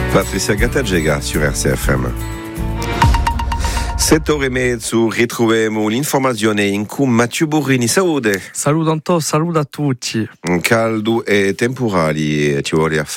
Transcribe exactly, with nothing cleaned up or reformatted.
Patricia Gattagega sur R C F M. sette ore e mezzo ritroviamo l'informazione in cui Matteo Burrini. Salute. Saluto a tutti, saluto a tutti. Caldo e temporali ci vuole